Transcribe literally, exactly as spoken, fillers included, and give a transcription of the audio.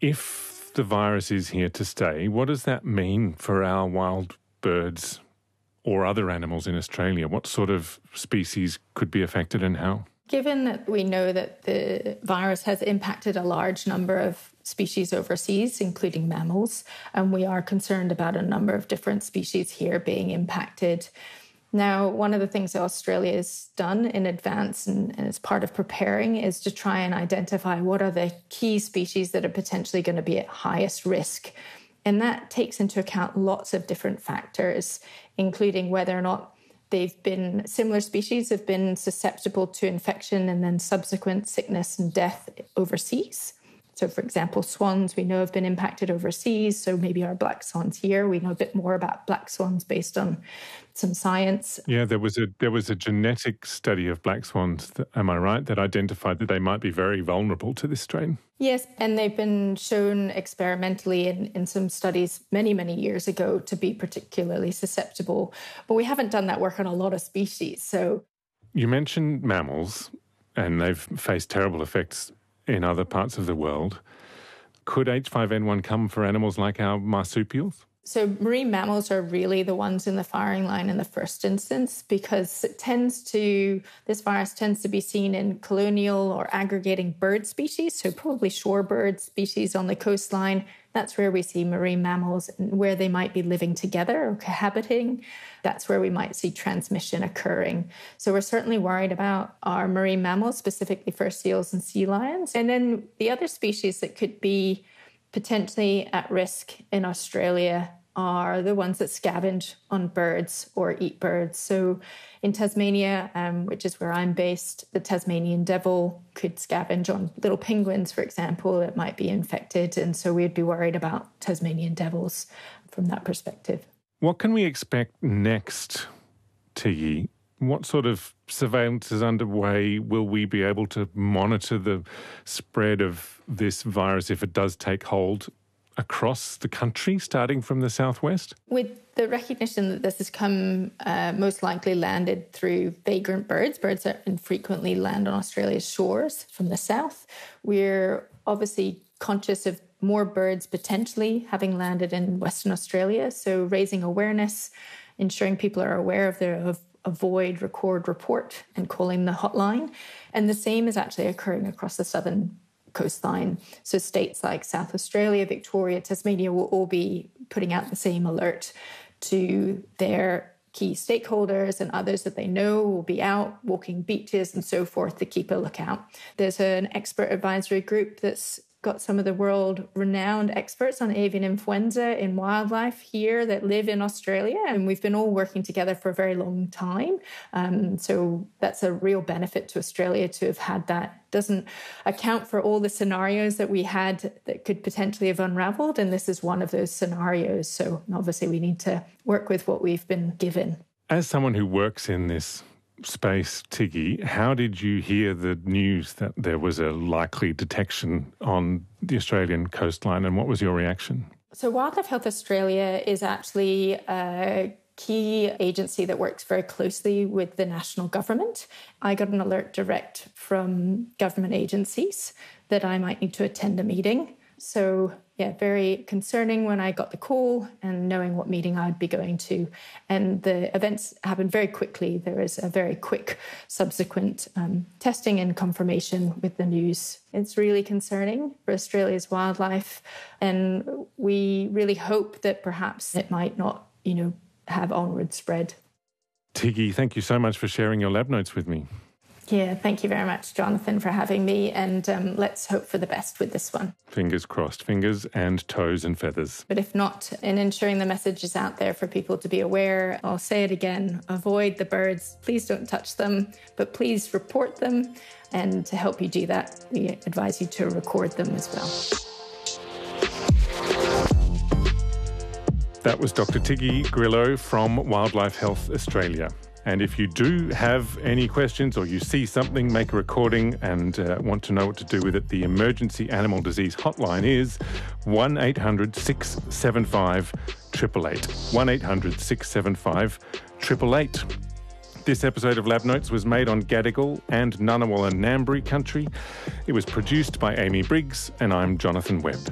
If the virus is here to stay, what does that mean for our wild birds or other animals in Australia? What sort of species could be affected and how? Given that we know that the virus has impacted a large number of species overseas, including mammals, and we are concerned about a number of different species here being impacted. Now, one of the things that Australia has done in advance and, and as part of preparing is to try and identify what are the key species that are potentially going to be at highest risk. And that takes into account lots of different factors, including whether or not they've been, similar species have been susceptible to infection and then subsequent sickness and death overseas. So, for example, swans we know have been impacted overseas, so maybe our black swans here. We know a bit more about black swans based on some science. Yeah, there was a there was a genetic study of black swans, that, am I right, that identified that they might be very vulnerable to this strain? Yes, and they've been shown experimentally in, in some studies many, many years ago to be particularly susceptible. But we haven't done that work on a lot of species. So, you mentioned mammals, and they've faced terrible effects in other parts of the world. Could H five N one come for animals like our marsupials? So marine mammals are really the ones in the firing line in the first instance, because it tends to, this virus tends to be seen in colonial or aggregating bird species, so probably shorebird species on the coastline. That's where we see marine mammals and where they might be living together or cohabiting. That's where we might see transmission occurring. So we're certainly worried about our marine mammals, specifically fur seals and sea lions. And then the other species that could be potentially at risk in Australia are the ones that scavenge on birds or eat birds. So in Tasmania, um, which is where I'm based, the Tasmanian devil could scavenge on little penguins, for example, that might be infected. And so we'd be worried about Tasmanian devils from that perspective. What can we expect next, Tiggy? What sort of surveillance is underway? Will we be able to monitor the spread of this virus if it does take hold across the country, starting from the southwest? With the recognition that this has come uh, most likely landed through vagrant birds, birds that infrequently land on Australia's shores from the south, we're obviously conscious of more birds potentially having landed in Western Australia. So raising awareness, ensuring people are aware of their of avoid, record, report, and calling the hotline. And the same is actually occurring across the southern coastline. So states like South Australia, Victoria, Tasmania will all be putting out the same alert to their key stakeholders and others that they know will be out walking beaches and so forth to keep a lookout. There's an expert advisory group that's got some of the world-renowned experts on avian influenza in wildlife here that live in Australia, and we've been all working together for a very long time. Um, so that's a real benefit to Australia to have had that. Doesn't account for all the scenarios that we had that could potentially have unraveled, and this is one of those scenarios. So obviously we need to work with what we've been given. As someone who works in this space, Tiggy, how did you hear the news that there was a likely detection on the Australian coastline, and what was your reaction? So Wildlife Health Australia is actually a key agency that works very closely with the national government. I got an alert direct from government agencies that I might need to attend a meeting. So yeah, very concerning when I got the call and knowing what meeting I'd be going to. And the events happened very quickly. There was a very quick subsequent um, testing and confirmation with the news. It's really concerning for Australia's wildlife. And we really hope that perhaps it might not, you know, have onward spread. Tiggy, thank you so much for sharing your lab notes with me. Yeah, thank you very much, Jonathan, for having me. And um, let's hope for the best with this one. Fingers crossed. Fingers and toes and feathers. But if not, in ensuring the message is out there for people to be aware, I'll say it again, avoid the birds. Please don't touch them, but please report them. And to help you do that, we advise you to record them as well. That was Doctor Tiggy Grillo from Wildlife Health Australia. And if you do have any questions or you see something, make a recording and uh, want to know what to do with it, the Emergency Animal Disease Hotline is one eight hundred six seven five eight eight eight. one eight hundred six seven five eight eight eight. This episode of Lab Notes was made on Gadigal and Ngunnawal and Ngambri country. It was produced by Amy Briggs, and I'm Jonathan Webb.